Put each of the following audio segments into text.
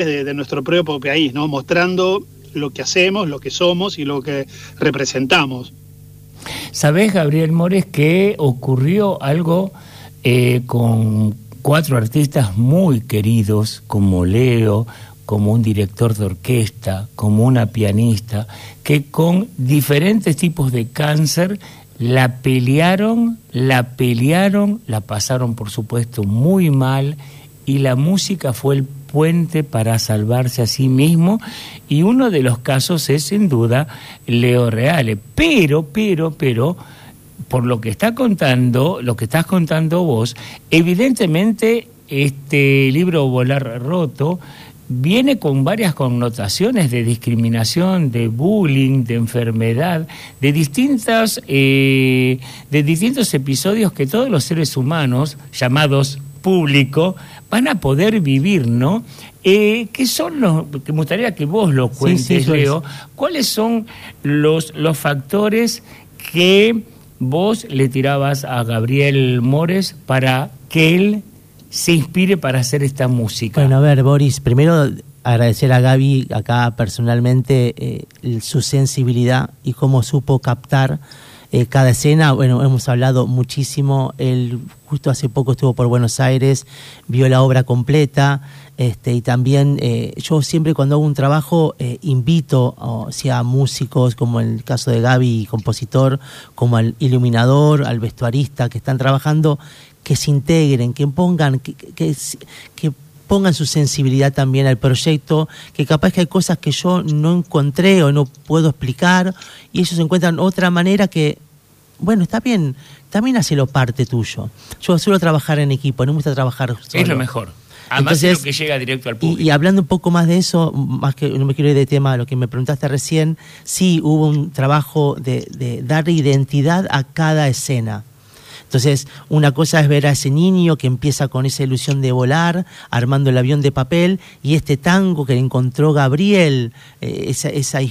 de nuestro propio país, ¿no? Mostrando lo que hacemos, lo que somos y lo que representamos. ¿Sabés, Gabriel Mores, que ocurrió algo con 4 artistas muy queridos, como Leo, como un director de orquesta, como una pianista, que con diferentes tipos de cáncer la pelearon, la pasaron, por supuesto, muy mal, y la música fue el puente para salvarse a sí mismo, y uno de los casos es sin duda Leo Reale. Pero, por lo que estás contando vos, evidentemente este libro Volar Roto viene con varias connotaciones de discriminación, de bullying, de enfermedad, de distintos episodios que todos los seres humanos, llamados público, van a poder vivir, ¿no? ¿Qué son los, que me gustaría que vos lo cuentes, sí, Leo? ¿Cuáles son los factores que vos le tirabas a Gabriel Mores para que él se inspire para hacer esta música? Bueno, a ver, Boris, primero agradecer a Gaby acá personalmente su sensibilidad y cómo supo captar cada escena. Bueno, hemos hablado muchísimo. Él justo hace poco estuvo por Buenos Aires, vio la obra completa, y también yo siempre cuando hago un trabajo invito a músicos, como en el caso de Gaby, compositor, como al iluminador, al vestuarista que están trabajando, que se integren, que pongan, que pongan su sensibilidad también al proyecto, que capaz que hay cosas que yo no encontré o no puedo explicar, y ellos encuentran otra manera que, bueno, está bien, también hacelo parte tuyo. Yo suelo trabajar en equipo, no me gusta trabajar solo. Es lo mejor. Además, entonces, es lo que llega directo al público. Y hablando un poco más de eso, más que no me quiero ir de tema, lo que me preguntaste recién, sí hubo un trabajo de darle identidad a cada escena. Entonces, una cosa es ver a ese niño que empieza con esa ilusión de volar, armando el avión de papel, y este tango que le encontró Gabriel, esa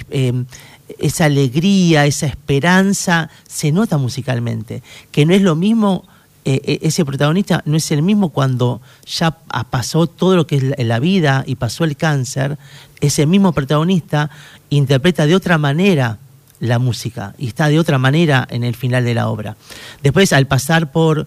alegría, esa esperanza, se nota musicalmente. Que no es lo mismo, ese protagonista no es el mismo cuando ya pasó todo lo que es la vida y pasó el cáncer. Ese mismo protagonista interpreta de otra manera la música y está de otra manera en el final de la obra. Después pasa por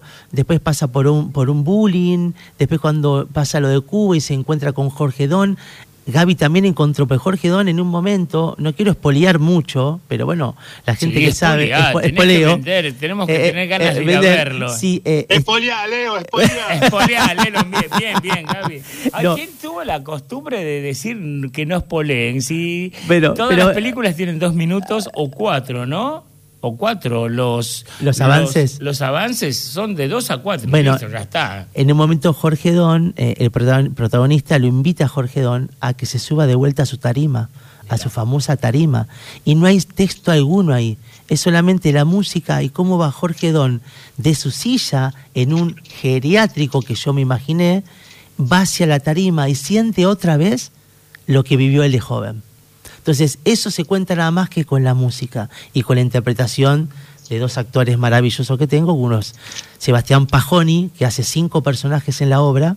un bullying, después cuando pasa lo de Cuba y se encuentra con Jorge Don, Gaby también encontró, pero Jorge Don en un momento, no quiero espolear mucho, pero bueno, la gente que sabe, espoleo. Tenemos que tener ganas de ir a verlo. Sí, espoleá, Leo, espoleá, Leo, bien, Gaby. ¿Quién tuvo la costumbre de decir que no espoleen? Si todas las películas tienen 2 minutos o 4, ¿no? O 4, los avances. Los avances son de 2 a 4. Bueno, ya está. En un momento Jorge Don, el protagonista, lo invita a Jorge Don a que se suba de vuelta a su tarima, a su famosa tarima. Y no hay texto alguno ahí. Es solamente la música y cómo va Jorge Don de su silla en un geriátrico que yo me imaginé, va hacia la tarima y siente otra vez lo que vivió él de joven. Entonces, eso se cuenta nada más que con la música y con la interpretación de 2 actores maravillosos que tengo. Uno es Sebastián Pajoni, que hace 5 personajes en la obra,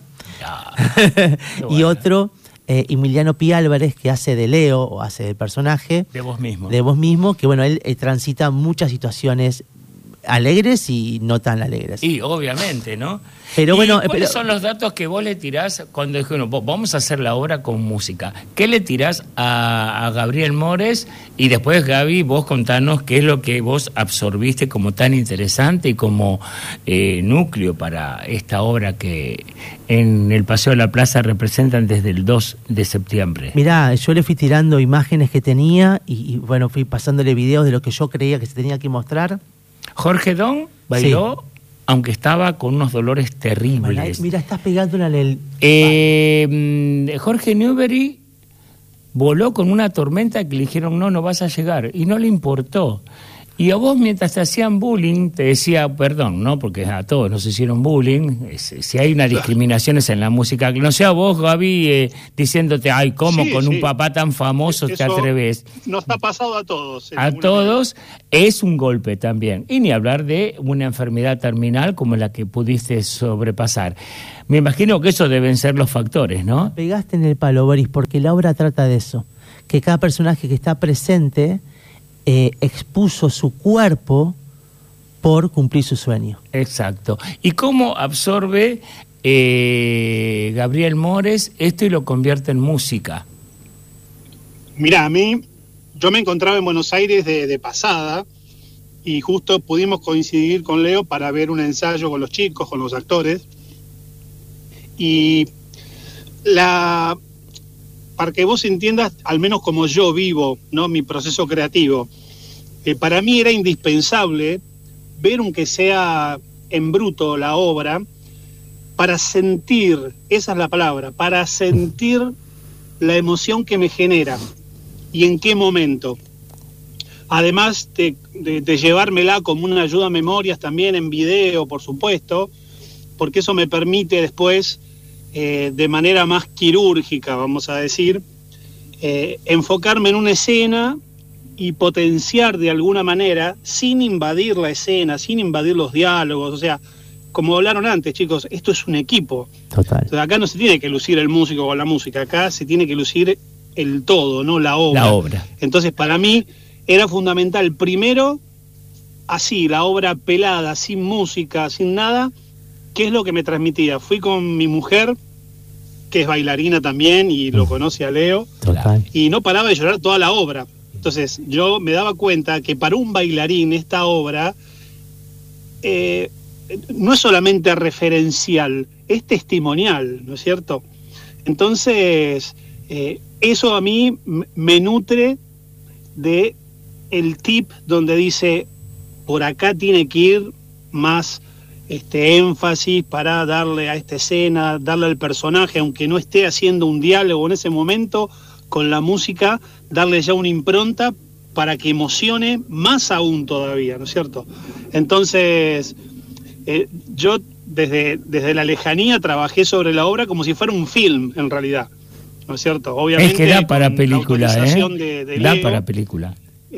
y otro, Emiliano Pi Álvarez, que hace de Leo, o hace del personaje. De vos mismo. De vos mismo, que bueno, él transita muchas situaciones alegres y no tan alegres. Y obviamente, ¿no? Pero bueno, ¿cuáles son los datos que vos le tirás cuando dijeron, vamos a hacer la obra con música? ¿Qué le tirás a Gabriel Mores? Y después, Gaby, vos contanos qué es lo que vos absorbiste como tan interesante y como núcleo para esta obra que en el Paseo de la Plaza representan desde el 2 de septiembre. Mirá, yo le fui tirando imágenes que tenía y bueno, fui pasándole videos de lo que yo creía que se tenía que mostrar. Jorge Don bailó, sí, aunque estaba con unos dolores terribles. Mira, estás pegándole al... Jorge Newbery voló con una tormenta que le dijeron, no vas a llegar, y no le importó. Y a vos, mientras te hacían bullying, te decía, perdón, ¿no? Porque a todos nos hicieron bullying. Si hay una discriminación es en la música. Que no sea vos, Gaby, diciéndote, ay, ¿cómo Sí, con sí. un papá tan famoso te Eso atreves? nos ha pasado a todos. A todos es un golpe también. Y ni hablar de una enfermedad terminal como la que pudiste sobrepasar. Me imagino que eso deben ser los factores, ¿no? Pegaste en el palo, Boris, porque la obra trata de eso. Que cada personaje que está presente expuso su cuerpo por cumplir su sueño. Exacto. ¿Y cómo absorbe Gabriel Mores esto y lo convierte en música? Mirá, yo me encontraba en Buenos Aires de pasada y justo pudimos coincidir con Leo para ver un ensayo con los chicos, con los actores. Y para que vos entiendas, al menos como yo vivo, ¿no?, mi proceso creativo, para mí era indispensable ver, aunque sea en bruto, la obra, para sentir, esa es la palabra, para sentir la emoción que me genera y en qué momento. Además de llevármela como una ayuda a memorias también en video, por supuesto, porque eso me permite después, de manera más quirúrgica, vamos a decir, enfocarme en una escena y potenciar de alguna manera, sin invadir la escena, sin invadir los diálogos. O sea, como hablaron antes, chicos, esto es un equipo. Total. Entonces, acá no se tiene que lucir el músico con la música, acá se tiene que lucir el todo, no la obra. La obra. Entonces, para mí era fundamental, primero, así, la obra pelada, sin música, sin nada. ¿Qué es lo que me transmitía? Fui con mi mujer, que es bailarina también y lo conoce a Leo, Total. y no paraba de llorar toda la obra. Entonces yo me daba cuenta que para un bailarín esta obra no es solamente referencial, es testimonial, ¿no es cierto? Entonces eso a mí me nutre de el tip donde dice, por acá tiene que ir más énfasis para darle a esta escena, darle al personaje, aunque no esté haciendo un diálogo en ese momento, con la música, darle ya una impronta para que emocione más aún todavía, ¿no es cierto? Entonces, yo desde la lejanía trabajé sobre la obra como si fuera un film, en realidad, ¿no es cierto? Obviamente, es que da para película, de da Leo, para película.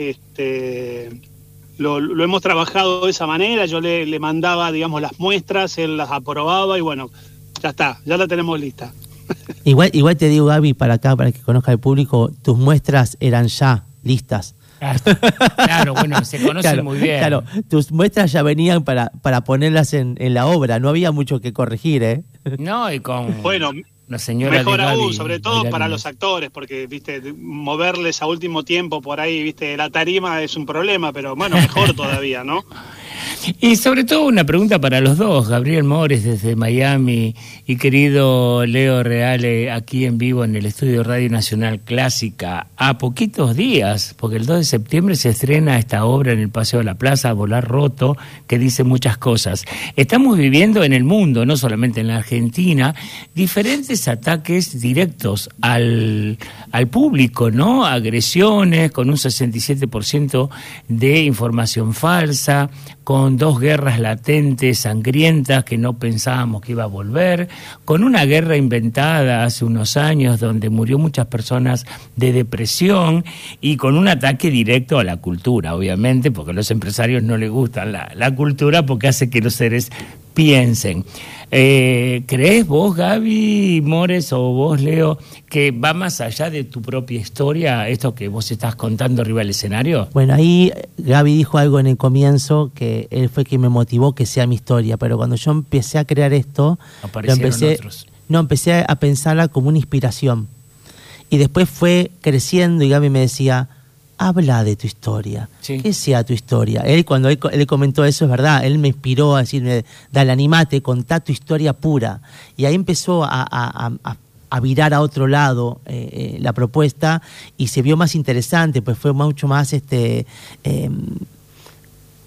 Lo hemos trabajado de esa manera, yo le mandaba, digamos, las muestras, él las aprobaba y bueno, ya está, ya la tenemos lista. Igual te digo, Gaby, para acá, para que conozca el público, tus muestras eran ya listas. Claro, bueno, se conocen muy bien. Claro, tus muestras ya venían para ponerlas en la obra, no había mucho que corregir, ¿eh? No, y con bueno, la señora mejor de Gaby, aún, sobre todo para los actores, porque, viste, moverles a último tiempo por ahí, viste, la tarima es un problema, pero bueno, mejor todavía, ¿no? Y sobre todo una pregunta para los dos, Gabriel Mores desde Miami y querido Leo Reale aquí en vivo en el estudio Radio Nacional Clásica, a poquitos días, porque el 2 de septiembre se estrena esta obra en el Paseo de la Plaza, Volar Roto, que dice muchas cosas. Estamos viviendo en el mundo, no solamente en la Argentina, diferentes ataques directos al público, ¿no? Agresiones, con un 67% de información falsa, con 2 guerras latentes, sangrientas, que no pensábamos que iba a volver, con una guerra inventada hace unos años donde murió muchas personas de depresión y con un ataque directo a la cultura, obviamente, porque a los empresarios no les gusta la cultura porque hace que los seres piensen. ¿Crees vos, Gaby Mores, o vos, Leo, que va más allá de tu propia historia esto que vos estás contando arriba del escenario? Bueno, ahí Gaby dijo algo en el comienzo que él fue quien me motivó que sea mi historia, pero cuando yo empecé a crear esto, empecé a pensarla como una inspiración. Y después fue creciendo y Gaby me decía, habla de tu historia, sí. Que sea tu historia. Cuando él comentó eso, es verdad, él me inspiró a decirme, dale, animate, contá tu historia pura. Y ahí empezó a virar a otro lado la propuesta y se vio más interesante, pues fue mucho más,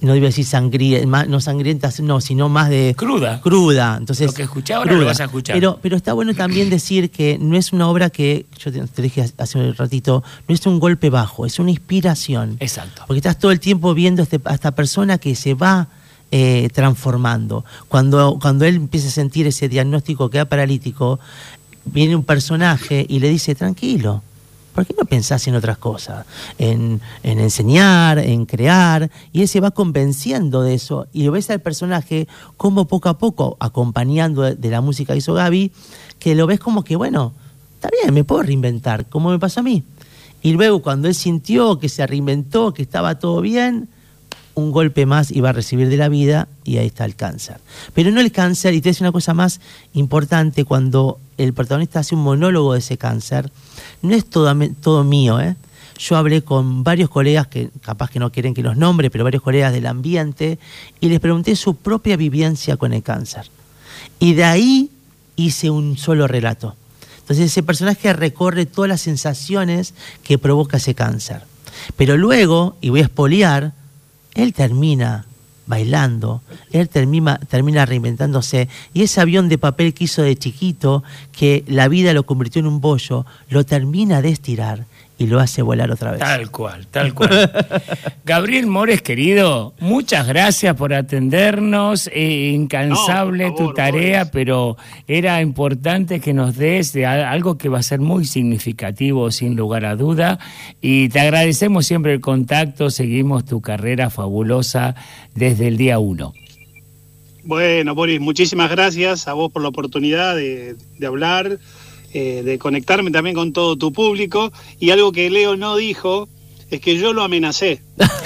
no iba a decir sangrienta, no sangrienta, no, sino más de... Cruda. Entonces, lo que escuchaba ahora lo vas a escuchar. Pero está bueno también decir que no es una obra que, yo te dije hace un ratito, no es un golpe bajo, es una inspiración. Exacto. Porque estás todo el tiempo viendo a esta persona que se va transformando. Cuando él empieza a sentir ese diagnóstico, queda paralítico, viene un personaje y le dice, tranquilo, ¿por qué no pensás en otras cosas? En enseñar, en crear, y él se va convenciendo de eso, y lo ves al personaje como poco a poco, acompañando de la música que hizo Gaby, que lo ves como que, bueno, está bien, me puedo reinventar, como me pasó a mí. Y luego cuando él sintió que se reinventó, que estaba todo bien, un golpe más iba a recibir de la vida, y ahí está el cáncer. Pero no el cáncer, y te dice una cosa más importante, cuando el protagonista hace un monólogo de ese cáncer, no es todo mío, ¿eh? Yo hablé con varios colegas que capaz que no quieren que los nombre, pero varios colegas del ambiente, y les pregunté su propia vivencia con el cáncer. Y de ahí hice un solo relato. Entonces ese personaje recorre todas las sensaciones que provoca ese cáncer. Pero luego, y voy a espolear, él termina bailando, él termina reinventándose, y ese avión de papel que hizo de chiquito, que la vida lo convirtió en un bollo, lo termina de estirar y lo hace volar otra vez. Tal cual. Gabriel Mores, querido, muchas gracias por atendernos, incansable tu tarea, Mores. Pero era importante que nos des de algo que va a ser muy significativo, sin lugar a duda, y te agradecemos siempre el contacto, seguimos tu carrera fabulosa desde el día 1. Bueno, Boris, muchísimas gracias a vos por la oportunidad de hablar, de conectarme también con todo tu público, y algo que Leo no dijo es que yo lo amenacé.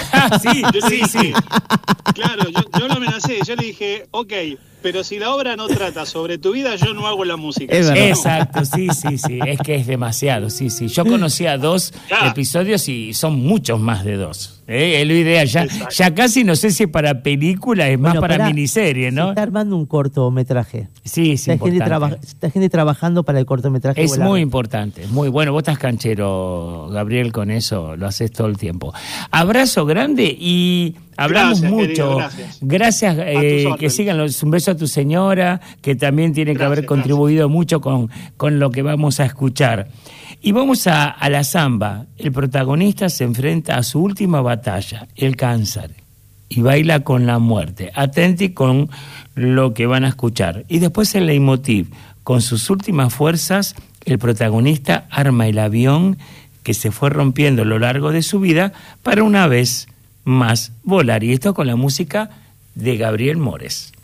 Sí. Claro, yo lo amenacé, yo le dije, ok, pero si la obra no trata sobre tu vida, yo no hago la música. Exacto, sí, es que es demasiado, sí. Yo conocía 2 episodios y son muchos más de 2. Es la idea, ya casi no sé si para película, es más para miniserie, ¿no? Se está armando un cortometraje. Sí, Está gente trabajando para el cortometraje. Es muy importante, muy bueno. Vos estás canchero, Gabriel, con eso lo haces todo el tiempo. Abrazo grande y hablamos mucho. Querido, gracias que sigan un beso a tu señora, que también tiene que haber contribuido mucho con lo que vamos a escuchar. Y vamos a la samba. El protagonista se enfrenta a su última batalla, el cáncer, y baila con la muerte. Atenti con lo que van a escuchar. Y después el leitmotiv. Con sus últimas fuerzas, el protagonista arma el avión que se fue rompiendo a lo largo de su vida para una vez más volar. Y esto con la música de Gabriel Mores.